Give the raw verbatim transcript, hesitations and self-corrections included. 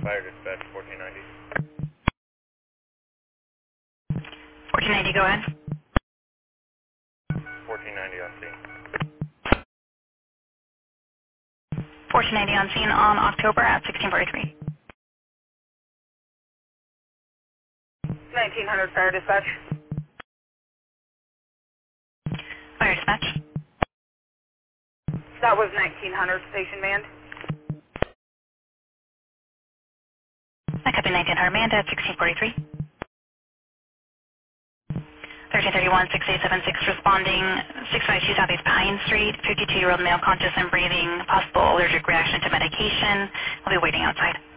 Fire dispatch, fourteen ninety. fourteen ninety, go ahead. fourteen ninety on scene. fourteen ninety on scene on October at sixteen forty-three. nineteen hundred fire dispatch. Fire dispatch. That was nineteen hundred station manned. I copy nineteen hundred manned at sixteen forty-three. thirteen thirty-one, six eight seven six responding, six five two Southeast Pine Street, fifty-two-year-old male conscious and breathing, possible allergic reaction to medication. I'll be waiting outside.